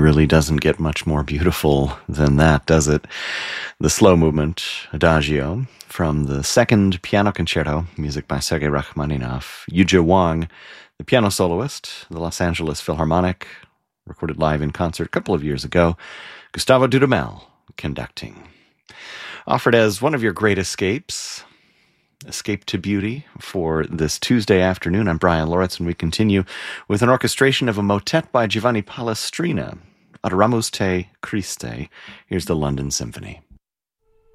really doesn't get much more beautiful than that, does it? The slow movement, Adagio, from the second piano concerto, music by Sergei Rachmaninoff. Yuzhe Wang, the piano soloist, the Los Angeles Philharmonic, recorded live in concert a couple of years ago. Gustavo Dudamel conducting. Offered as one of your great escapes, Escape to Beauty, for this Tuesday afternoon. I'm Brian Loritz, and we continue with an orchestration of a motet by Giovanni Palestrina, Adoramus te Christe. Here's the London Symphony.